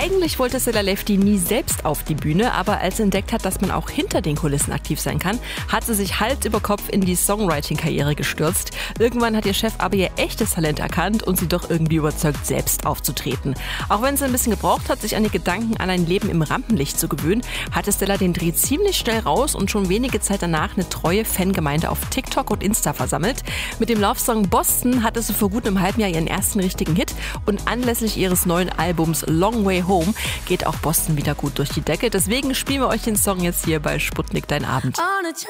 Eigentlich wollte Stella Lefty nie selbst auf die Bühne, aber als sie entdeckt hat, dass man auch hinter den Kulissen aktiv sein kann, hat sie sich Hals über Kopf in die Songwriting-Karriere gestürzt. Irgendwann hat ihr Chef aber ihr echtes Talent erkannt und sie doch irgendwie überzeugt, selbst aufzutreten. Auch wenn es ein bisschen gebraucht hat, sich an die Gedanken an ein Leben im Rampenlicht zu gewöhnen, hatte Stella den Dreh ziemlich schnell raus und schon wenige Zeit danach eine treue Fangemeinde auf TikTok und Insta versammelt. Mit dem Love-Song Boston hatte sie vor gut einem halben Jahr ihren ersten richtigen Hit und anlässlich ihres neuen Albums Long Way Home geht auch Boston wieder gut durch die Decke. Deswegen spielen wir euch den Song jetzt hier bei Sputnik Dein Abend.